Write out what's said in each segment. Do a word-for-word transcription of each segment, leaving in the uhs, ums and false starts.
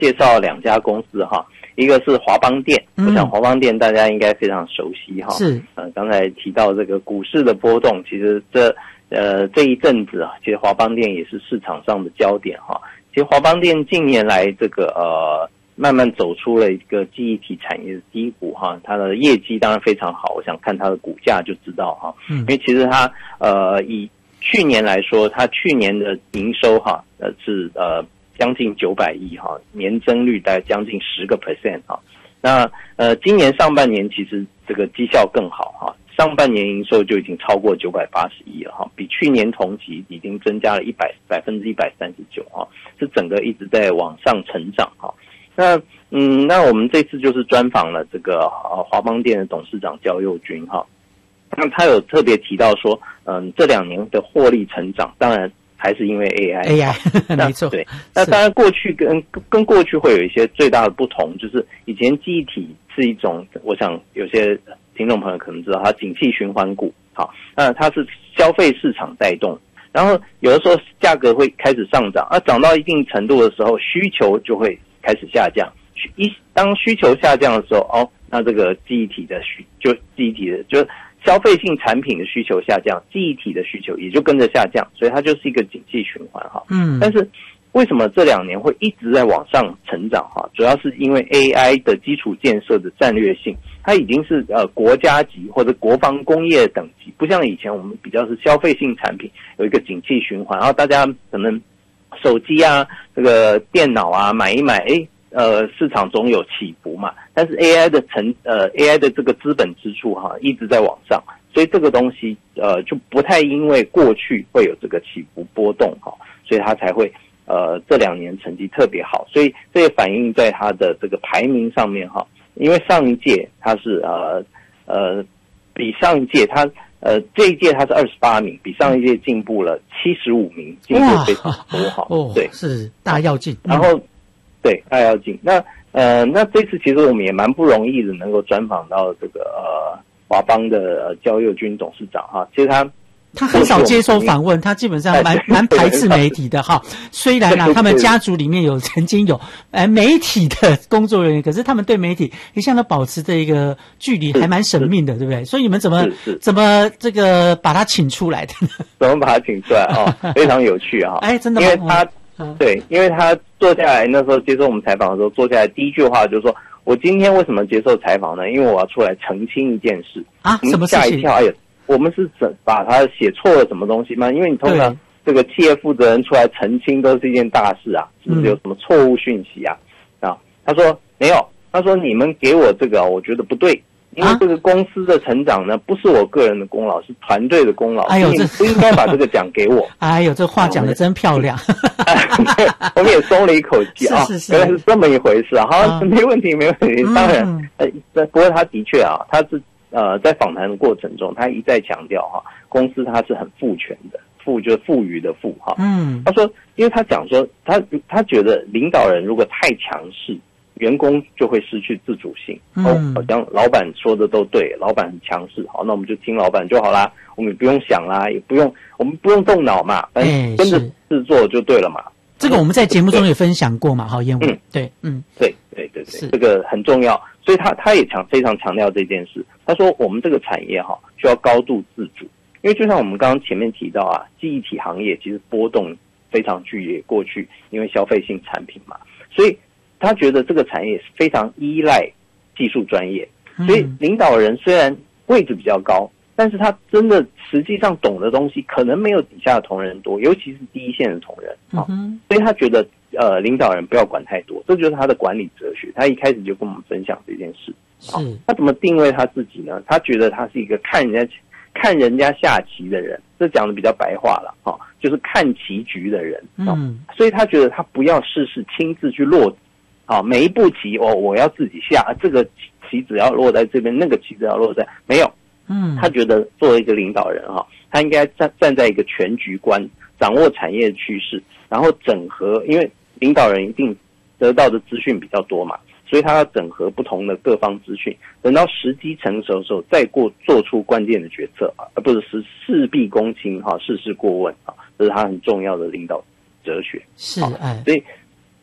介绍两家公司哈，一个是华邦电，嗯、我想华邦电大家应该非常熟悉哈。 是， 呃，刚才提到这个股市的波动，其实这呃这一阵子啊，其实华邦电也是市场上的焦点哈。其实华邦电近年来这个呃慢慢走出了一个记忆体产业的低谷哈，它的业绩当然非常好，我想看它的股价就知道哈。嗯，因为其实它呃以去年来说，它去年的营收哈呃是呃将近九百亿哈，年增率大概将近十个 percent 哈。那呃今年上半年其实这个绩效更好哈。上半年营收就已经超过九百八十亿了哈，比去年同期已经增加了一百百分之一百三十九哈，是整个一直在往上成长哈。那嗯，那我们这次就是专访了这个呃华邦电的董事长焦佑钧哈，那他有特别提到说，嗯，这两年的获利成长，当然还是因为 A I，A I 没错， 对。那当然过去跟跟过去会有一些最大的不同，就是以前记忆体是一种，我想有些听众朋友可能知道，它景气循环股，好，那它是消费市场带动，然后有的时候价格会开始上涨，啊，涨到一定程度的时候，需求就会开始下降。一当需求下降的时候，哦，那这个记忆体的需就记忆体的就消费性产品的需求下降，记忆体的需求也就跟着下降，所以它就是一个景气循环哈。嗯，但是为什么这两年会一直在往上成长哈？主要是因为 A I 的基础建设的战略性，它已经是呃国家级或者国防工业等级，不像以前我们比较是消费性产品有一个景气循环，然后大家可能手机啊、这个电脑啊买一买，诶呃市场总有起伏嘛。但是 A I 的成呃 A I 的这个资本支出哈一直在往上，所以这个东西呃就不太因为过去会有这个起伏波动哈，所以它才会。呃，这两年成绩特别好，所以这也反映在它的这个排名上面哈。因为上一届它是呃呃比上一届它呃这一届它是二十八名，比上一届进步了七十五名，进步非常多哈。 哦，对，是大跃进。 然后对大跃进，那呃那这次其实我们也蛮不容易的，能够专访到这个呃华邦的呃焦佑钧董事长哈。其实他。 他很少接受访问，他基本上蛮蛮排斥媒体的哈。虽然啊，他们家族里面有曾经有呃媒体的工作人员，可是他们对媒体一向都保持着一个距离，还蛮神秘的，对不对？所以你们怎么怎么这个把他请出来的呢？ 怎么把他请出来哦？非常有趣哈！ 哎，真的吗？ 因为他、嗯、对，因为他坐下来那时候接受我们采访的时候，坐下来第一句话就是说：“我今天为什么接受采访呢？因为我要出来澄清一件事啊，什么事情？” 吓一跳，哎呀！我们是把他写错了什么东西吗？因为你通常这个企业负责人出来澄清都是一件大事啊，是不是有什么错误讯息啊？啊，他说没有，他说你们给我这个，我觉得不对，因为这个公司的成长呢，不是我个人的功劳，是团队的功劳。 哎呦， 这不应该把这个奖给我。 哎呦，这话讲得真漂亮。 我们也松了一口气啊， 是是是， 原来是这么一回事啊。好，啊、没问题，没问题。当然，嗯、呃，不过他的确啊，他是。呃，在访谈的过程中，他一再强调哈，公司他是很赋权的，赋就是赋予的赋哈。嗯，他说，因为他讲说，他他觉得领导人如果太强势，员工就会失去自主性。嗯，哦，好像老板说的都对，老板很强势，好，那我们就听老板就好啦，我们也不用想啦，也不用我们不用动脑嘛，反正跟着制作就对了嘛。 这个我们在节目中也分享过嘛，哈，燕文。对，嗯， 对对对对，这个很重要。所以他他也强非常强调这件事。他说我们这个产业哈需要高度自主，因为就像我们刚刚前面提到啊，记忆体行业其实波动非常剧烈，过去因为消费性产品嘛，所以他觉得这个产业非常依赖技术专业。所以领导人虽然位置比较高，但是他真的实际上懂的东西可能没有底下的同仁多，尤其是第一线的同仁啊、嗯，所以他觉得呃领导人不要管太多，这就是他的管理哲学。他一开始就跟我们分享这件事。 是， 他怎么定位他自己呢？他觉得他是一个看人家看人家下棋的人，这讲的比较白话了啊、哦，就是看棋局的人。哦、嗯，所以他觉得他不要事事亲自去落啊、哦，每一步棋哦我要自己下，这个棋子要落在这边，那个棋子要落在没有。嗯，他觉得作为一个领导人哈、哦，他应该站站在一个全局观，掌握产业趋势，然后整合，因为领导人一定得到的资讯比较多嘛。所以他要整合不同的各方资讯，等到时机成熟的时候，再过做出关键的决策啊，而不是事必躬亲哈，事事过问啊，这是他很重要的领导哲学。 是， 哎，所以对，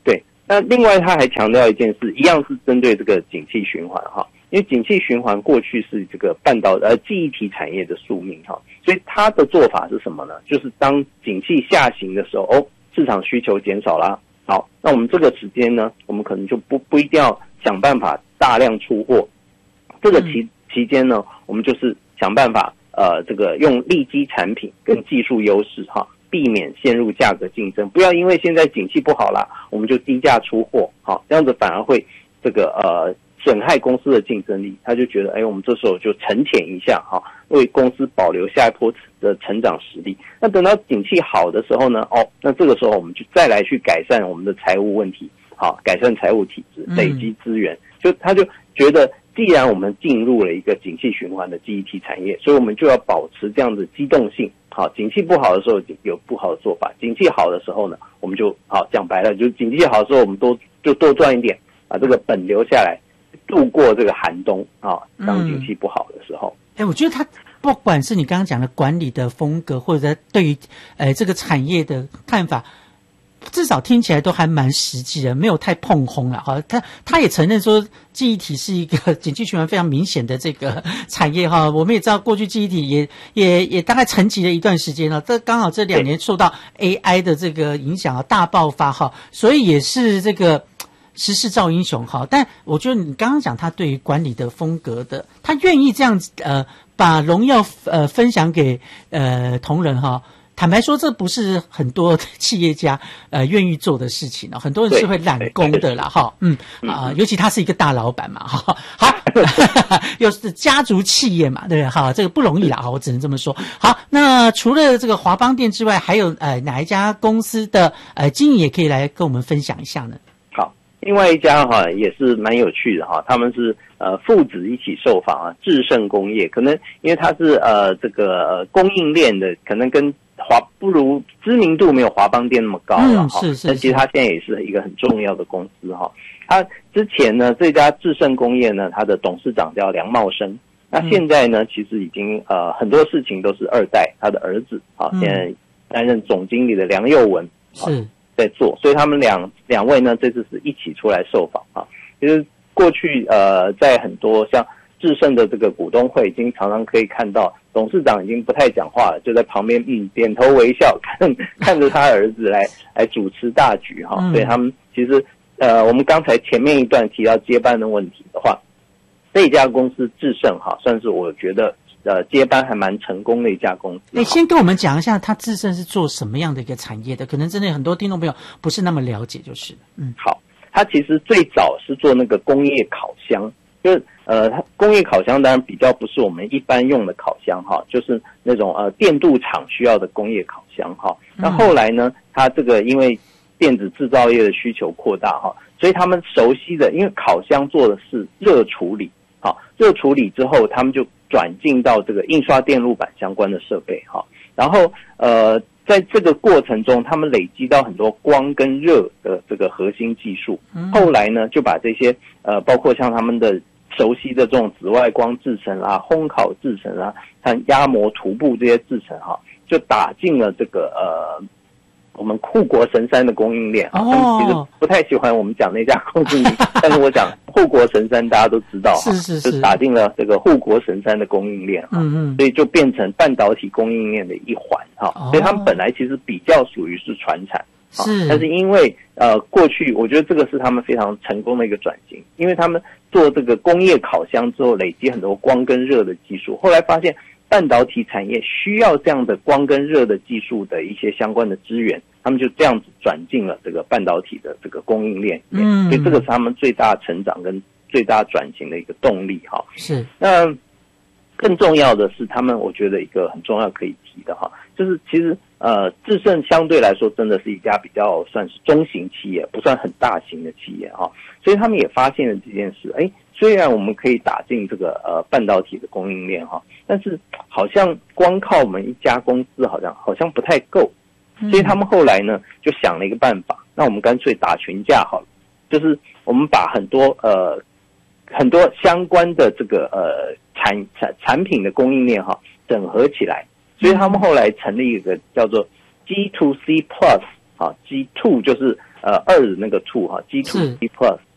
那另外他还强调一件事，一样是针对这个景气循环哈，因为景气循环过去是这个半导呃记忆体产业的宿命哈，所以他的做法是什么呢？就是当景气下行的时候，哦，市场需求减少啦，好，那我们这个时间呢，我们可能就不不一定要想办法大量出货，这个期期间呢，我们就是想办法呃这个用利基产品跟技术优势哈，避免陷入价格竞争，不要因为现在景气不好啦，我们就低价出货，好，这样子反而会这个呃损害公司的竞争力。他就觉得，哎，我们这时候就沉潜一下哈，为公司保留下一波的成长实力。那等到景气好的时候呢，哦，那这个时候我们就再来去改善我们的财务问题，好，改善财务体制，累积资源。嗯、就他就觉得，既然我们进入了一个景气循环的记忆体产业，所以我们就要保持这样子机动性。好，景气不好的时候有不好的做法，景气好的时候呢，我们就好讲白了，就景气好的时候我们多就多赚一点，把这个本留下来，度过这个寒冬啊。当景气不好的时候， 哎、嗯，我觉得他不管是你刚刚讲的管理的风格，或者对于呃这个产业的看法，至少听起来都还蛮实际的，没有太碰轰了哈。他他也承认说，记忆体是一个景气循环非常明显的这个产业哈。我们也知道，过去记忆体也也也大概沉寂了一段时间了。这刚好这两年受到 A I 的这个影响啊，大爆发哈，所以也是这个时势造英雄哈。但我觉得你刚刚讲他对于管理的风格的，他愿意这样子呃把荣耀呃分享给呃同仁哈。坦白说，这不是很多企业家呃愿意做的事情哦，很多人是会揽功的啦，哈，嗯啊、呃，尤其他是一个大老板嘛，哈，好，又是家族企业嘛，对不对？哈，这个不容易啦，哈，我只能这么说。好，那除了这个华邦电之外，还有呃哪一家公司的呃经营也可以来跟我们分享一下呢？ 好，另外一家哈也是蛮有趣的哈，他们是呃父子一起受访啊，智胜工业，可能因为它是呃这个、呃、供应链的，可能跟华不如知名度没有华邦电那么高了哈、嗯，但其实它现在也是一个很重要的公司哈。它之前呢，这家智胜工业呢，它的董事长叫梁茂生，那现在呢，其实已经呃很多事情都是二代他的儿子啊，现在担任总经理的梁佑文是在做，所以他们两两位呢，这次是一起出来受访啊。其实过去呃，在很多像智胜的这个股东会，已经常常可以看到董事长已经不太讲话了，就在旁边嗯点头微笑，看看着他儿子来来主持大局哈、嗯。所以他们其实呃，我们刚才前面一段提到接班的问题的话，这一家公司智胜哈，算是我觉得呃接班还蛮成功的一家公司。 你先跟我们讲一下，他智胜是做什么样的一个产业的？可能真的很多听众朋友不是那么了解，就是嗯。 好，他其实最早是做那个工业烤箱。就是呃，工业烤箱当然比较不是我们一般用的烤箱哈，就是那种呃电镀厂需要的工业烤箱哈。那后来呢，它这个因为电子制造业的需求扩大哈，所以他们熟悉的，因为烤箱做的是热处理，好，热处理之后，他们就转进到这个印刷电路板相关的设备哈。然后呃，在这个过程中，他们累积到很多光跟热的这个核心技术，后来呢，就把这些呃，包括像他们的熟悉的这种紫外光制程啦、烘烤制程啦、像压模涂布这些制程哈，就打进了这个呃我们护国神山的供应链。哦，他们其实不太喜欢我们讲那家公司名，但是我讲护国神山大家都知道，是是是，就打进了这个护国神山的供应链，嗯嗯，所以就变成半导体供应链的一环哈、哦。所以他们本来其实比较属于是传产。是，但是因为呃过去我觉得这个是他们非常成功的一个转型，因为他们做这个工业烤箱之后累积很多光跟热的技术，后来发现半导体产业需要这样的光跟热的技术的一些相关的资源，他们就这样子转进了这个半导体的这个供应链，嗯，所以这个是他们最大成长跟最大转型的一个动力哈。是，那更重要的是他们我觉得一个很重要可以提的哈，就是其实呃智胜相对来说真的是一家比较算是中型企业，不算很大型的企业哈，所以他们也发现了这件事，哎，虽然我们可以打进这个呃半导体的供应链哈，但是好像光靠我们一家公司好像好像不太够，所以他们后来呢就想了一个办法，那我们干脆打群架好了，就是我们把很多呃很多相关的这个呃产产产品的供应链哈整合起来，所以他们后来成立一个叫做 G to C Plus 啊 ，G two 就是呃二的那个 two 哈 G two G plus